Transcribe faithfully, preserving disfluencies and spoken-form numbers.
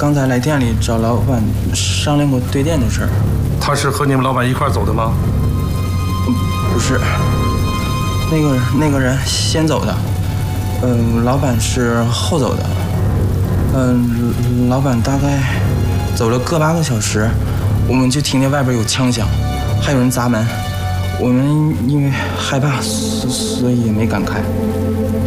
刚才来店里找老板商量过对店的事儿。 他是和你们老板一块走的吗？ 不是，那个那个人先走的，嗯，老板是后走的。嗯，老板大概走了个把个小时，我们就听见外边有枪响，还有人砸门。我们因为害怕，所所以也没敢开。